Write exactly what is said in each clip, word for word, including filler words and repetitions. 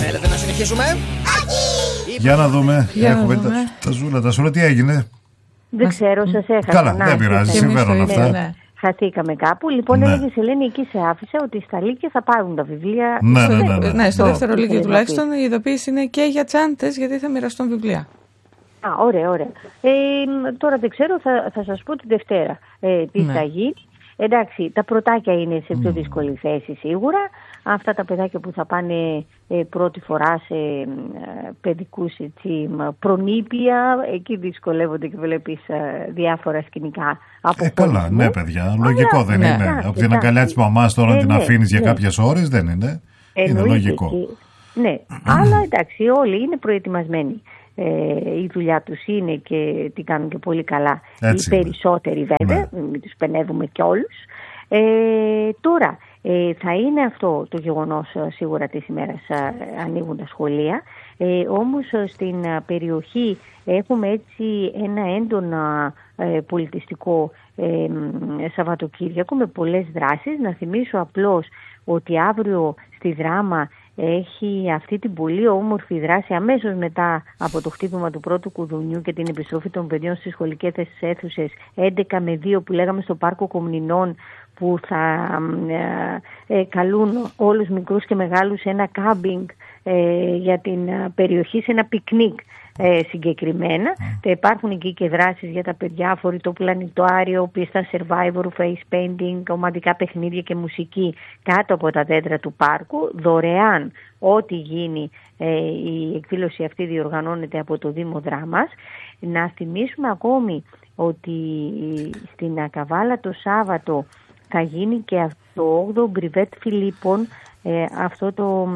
Θέλετε να συνεχίσουμε? Για να δούμε. Για Έχουμε να δούμε. Τα, τα ζούλα, τα σούλα, τι έγινε? Δεν ξέρω, σας έχασα. Καλά, να, δεν πειράζει, σας- συμβαίνουν εμείς το αυτά. ίδιο, ναι. Χαθήκαμε κάπου. Λοιπόν, Ναι. έλεγε η Ελένη, εκεί σε άφησα ότι στα Λύκεια θα πάρουν τα βιβλία. Ναι, Στο- ναι, ναι, ναι. ναι, στο Ναι. δεύτερο λύκειο Ναι. τουλάχιστον η ειδοποίηση είναι και για τσάντες, γιατί θα μοιραστούν βιβλία. Α, ωραία, ωραία. Ε, τώρα δεν ξέρω, θα, θα σας πω την Δευτέρα ε, τι Ναι. θα γίνει. Εντάξει, τα πρωτάκια είναι σε πιο δύσκολη θέση σίγουρα. Αυτά τα παιδάκια που θα πάνε ε, πρώτη φορά σε ε, παιδικούς έτσι, μ, προνήπια, εκεί δυσκολεύονται και βλέπεις ε, διάφορα σκηνικά από Ε, καλά, χωρισμού. ναι, παιδιά. Λογικό δεν ναι. είναι. Εντάξει, Από την αγκαλιά τη εντάξει. μαμά τώρα να Ε, την ναι, αφήνει για ναι. κάποιες ώρες δεν είναι. Είναι Εννοείται λογικό. και- ναι, αλλά εντάξει, όλοι είναι προετοιμασμένοι. Ε, η δουλειά τους είναι και τι κάνουν και πολύ καλά. Έτσι Οι είναι. περισσότεροι βέβαια, μην τους πενεύουμε κι όλους. Ε, τώρα, ε, θα είναι αυτό το γεγονός ε, σίγουρα της ημέρας ε, ανοίγουν τα σχολεία. Ε, όμως ε, στην ε, περιοχή έχουμε έτσι ένα έντονα ε, πολιτιστικό ε, μ, Σαββατοκύριακο με πολλές δράσεις. Να θυμίσω απλώς ότι αύριο στη Δράμα έχει αυτή την πολύ όμορφη δράση αμέσως μετά από το χτύπημα του πρώτου κουδουνιού και την επιστροφή των παιδιών στις σχολικές αίθουσες έντεκα με δύο που λέγαμε στο Πάρκο Κομνηνών, που θα ε, ε, καλούν όλους μικρούς και μεγάλους σε ένα κάμπινγκ ε, για την ε, περιοχή, σε ένα πικνίκ ε, συγκεκριμένα. Θα υπάρχουν εκεί και δράσεις για τα παιδιά, φορητό πλανητοάριο, πίστα survivor, face painting, ομαδικά παιχνίδια και μουσική κάτω από τα δέντρα του πάρκου, δωρεάν. Ό,τι γίνει, ε, η εκδήλωση αυτή διοργανώνεται από το Δήμο Δράμας. Να θυμίσουμε ακόμη ότι στην Ακαβάλα το Σάββατο θα γίνει και αυτό το όγδοο Μπριβέτ Φιλίππων, ε, αυτό το,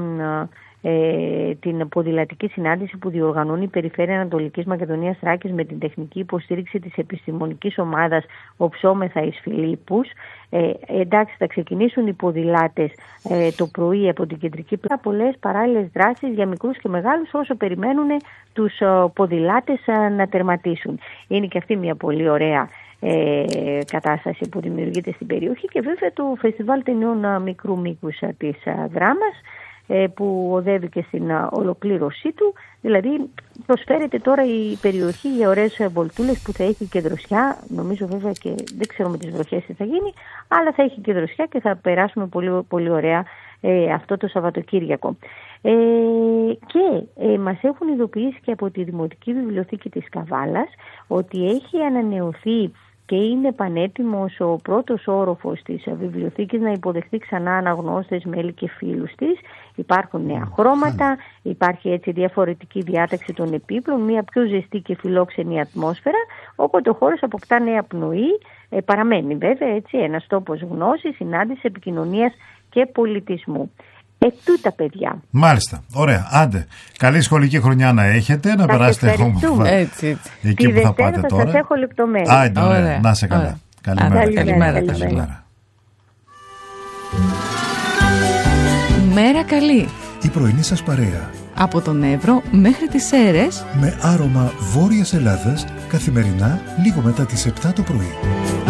ε, την ποδηλατική συνάντηση που διοργανώνει η Περιφέρεια Ανατολικής Μακεδονίας Θράκης με την τεχνική υποστήριξη της επιστημονικής ομάδας Οψόμεθα εις Φιλίππους. Ε, εντάξει, θα ξεκινήσουν οι ποδηλάτες ε, το πρωί από την κεντρική πλάτη. Πολλές παράλληλες δράσεις για μικρούς και μεγάλους όσο περιμένουν τους ε, ποδηλάτες ε, να τερματίσουν. Είναι και αυτή μια πολύ ωραία ε, κατάσταση που δημιουργείται στην περιοχή, και βέβαια το Φεστιβάλ Ταινιών ε, Μικρού Μήκους ε, της ε, Δράμας, ε, που οδεύει και στην ε, ολοκλήρωσή του. Δηλαδή προσφέρεται τώρα η περιοχή για ωραίες βολτούλες που θα έχει και δροσιά. Νομίζω βέβαια, και δεν ξέρω με τις βροχές τι θα γίνει, αλλά θα έχει και δροσιά και θα περάσουμε πολύ, πολύ ωραία ε, αυτό το Σαββατοκύριακο. Ε, και ε, μας έχουν ειδοποιήσει και από τη Δημοτική Βιβλιοθήκη της Καβάλας ότι έχει ανανεωθεί και είναι πανέτοιμος ο πρώτος όροφος της βιβλιοθήκης να υποδεχθεί ξανά αναγνώστες, μέλη και φίλους της. Υπάρχουν νέα χρώματα, υπάρχει έτσι διαφορετική διάταξη των επίπλων, μια πιο ζεστή και φιλόξενη ατμόσφαιρα, οπότε ο χώρος αποκτά νέα πνοή. Ε, παραμένει βέβαια έτσι ένας τόπος γνώσης, συνάντησης, επικοινωνίας και πολιτισμού. Ε, τούτα, παιδιά. Μάλιστα. Ωραία. Άντε. Καλή σχολική χρονιά να έχετε. Να Σας περάσετε ευχαριστούμε. Έτσι, έτσι. εκεί Τη που θα Δευτέρα πάτε θα τώρα. σας έχω λεπτομέρειες. Άντε, ωραία. Ωραία. Να σε καλά. Ωραία. Καλημέρα. Άντε, καλημέρα, καλημέρα. καλημέρα. Μέρα καλή. Η πρωινή σας παρέα. Από τον Εύρο μέχρι τις Σέρρες. Με άρωμα Βόρειας Ελλάδας, καθημερινά λίγο μετά τις επτά το πρωί.